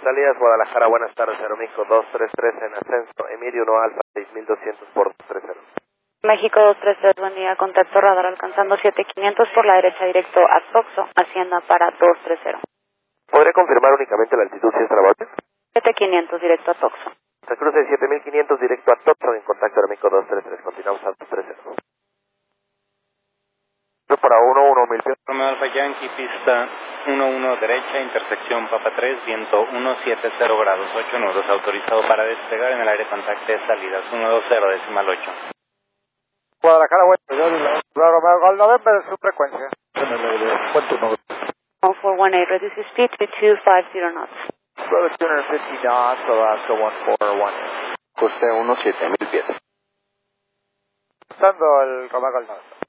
Salidas Guadalajara, buenas tardes, Aeroméxico 233 en ascenso, Emilio 1 Alfa 6200 por 230. México 233, buen día, contacto radar alcanzando 7500 por la derecha directo a Toxo, hacienda para 230. ¿Podría confirmar únicamente la altitud si es trabajable? 7500 directo a Toxo. Se cruce 7500 directo a Toxo en contacto Aeroméxico 233, continuamos al 230. Para 11 mil. Romeo Alfa Yankee, pista 11 derecha, intersección Papa 3, viento 170 grados, 8 nudos, autorizado para despegar en el aire contacte salidas 120 decimal 8. Guadalajara, bueno, Romeo Gol November, su frecuencia. Buen turno. 1418, reduce speed to 250 knots. Brother 250 knots, Alaska 141. Coste 17,000 pies. Usando el Romeo Gol November.